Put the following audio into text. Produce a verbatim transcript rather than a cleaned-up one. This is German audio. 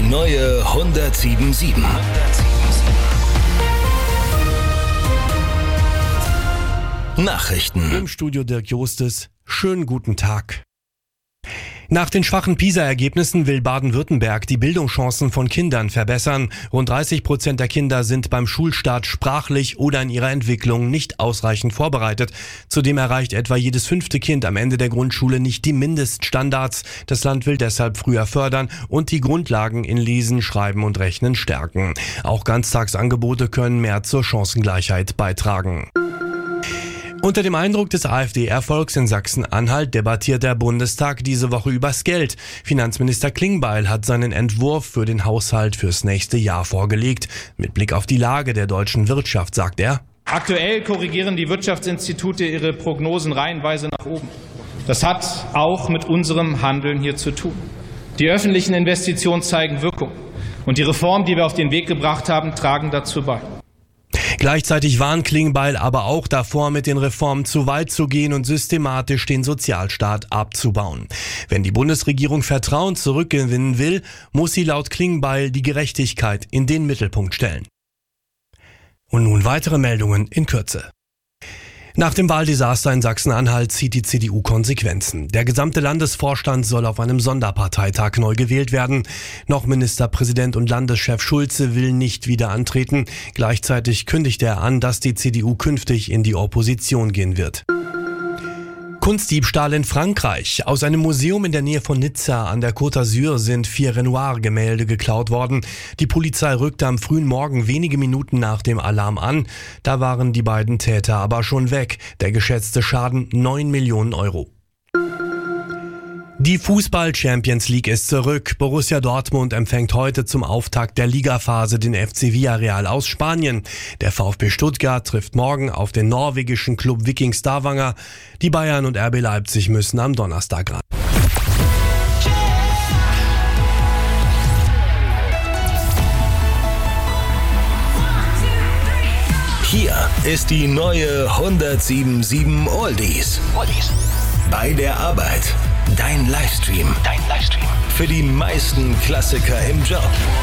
neue hundertsieben Komma sieben. Nachrichten. Im Studio Dirk Jostes. Schönen guten Tag. Nach den schwachen PISA-Ergebnissen will Baden-Württemberg die Bildungschancen von Kindern verbessern. Rund dreißig Prozent der Kinder sind beim Schulstart sprachlich oder in ihrer Entwicklung nicht ausreichend vorbereitet. Zudem erreicht etwa jedes fünfte Kind am Ende der Grundschule nicht die Mindeststandards. Das Land will deshalb früher fördern und die Grundlagen in Lesen, Schreiben und Rechnen stärken. Auch Ganztagsangebote können mehr zur Chancengleichheit beitragen. Unter dem Eindruck des AfD-Erfolgs in Sachsen-Anhalt debattiert der Bundestag diese Woche übers Geld. Finanzminister Klingbeil hat seinen Entwurf für den Haushalt fürs nächste Jahr vorgelegt. Mit Blick auf die Lage der deutschen Wirtschaft sagt er: Aktuell korrigieren die Wirtschaftsinstitute ihre Prognosen reihenweise nach oben. Das hat auch mit unserem Handeln hier zu tun. Die öffentlichen Investitionen zeigen Wirkung. Und die Reformen, die wir auf den Weg gebracht haben, tragen dazu bei. Gleichzeitig warnt Klingbeil aber auch davor, mit den Reformen zu weit zu gehen und systematisch den Sozialstaat abzubauen. Wenn die Bundesregierung Vertrauen zurückgewinnen will, muss sie laut Klingbeil die Gerechtigkeit in den Mittelpunkt stellen. Und nun weitere Meldungen in Kürze. Nach dem Wahldesaster in Sachsen-Anhalt zieht die C D U Konsequenzen. Der gesamte Landesvorstand soll auf einem Sonderparteitag neu gewählt werden. Noch Ministerpräsident und Landeschef Schulze will nicht wieder antreten. Gleichzeitig kündigt er an, dass die C D U künftig in die Opposition gehen wird. Kunstdiebstahl in Frankreich. Aus einem Museum in der Nähe von Nizza an der Côte d'Azur sind vier Renoir-Gemälde geklaut worden. Die Polizei rückte am frühen Morgen wenige Minuten nach dem Alarm an. Da waren die beiden Täter aber schon weg. Der geschätzte Schaden neun Millionen Euro. Die Fußball-Champions League ist zurück. Borussia Dortmund empfängt heute zum Auftakt der Ligaphase den F C Villarreal aus Spanien. Der VfB Stuttgart trifft morgen auf den norwegischen Club Viking Stavanger. Die Bayern und R B Leipzig müssen am Donnerstag ran. Hier ist die neue hundertsieben Komma sieben Oldies. Oldies. Bei der Arbeit. Dein Livestream. Dein Livestream. Für die meisten Klassiker im Job.